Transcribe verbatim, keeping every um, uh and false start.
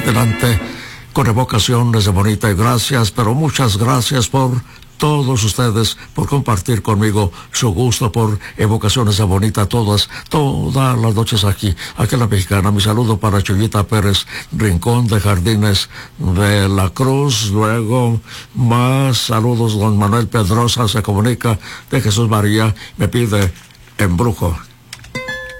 adelante con evocaciones de bonita y gracias, pero muchas gracias por todos ustedes, por compartir conmigo su gusto por evocaciones de bonita, todas, todas las noches aquí, aquí en La Mexicana. Mi saludo para Chuyita Pérez, Rincón de Jardines de la Cruz. Luego, más saludos, don Manuel Pedrosa se comunica de Jesús María, me pide Embrujo.